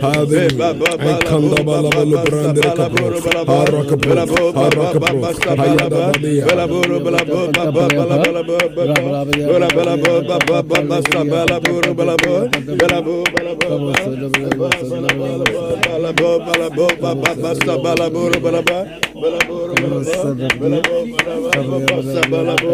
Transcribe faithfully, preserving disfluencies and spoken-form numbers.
Hallelujah. And kanda bala bala brande kapro. Haraka pro. Haraka pro. Hayada badia. Bala buru bala bala bala bala bala bala bala bala bala bala bala buru bala bala bala bala bala bala bala bala